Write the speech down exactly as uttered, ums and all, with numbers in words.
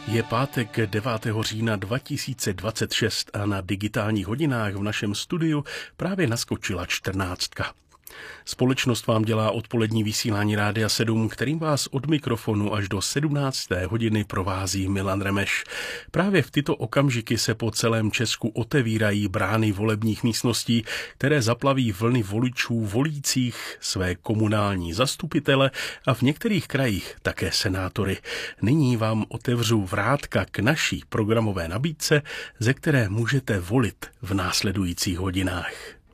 Je pátek devátého října dva tisíce dvacet šest a na digitálních hodinách v našem studiu právě naskočila čtrnáctka. Společnost vám dělá odpolední vysílání Rádia sedm, kterým vás od mikrofonu až do sedmnácté hodiny provází Milan Remeš. Právě v tyto okamžiky se po celém Česku otevírají brány volebních místností, které zaplaví vlny voličů volících své komunální zastupitele a v některých krajích také senátory. Nyní vám otevřu vrátka k naší programové nabídce, ze které můžete volit v následujících hodinách.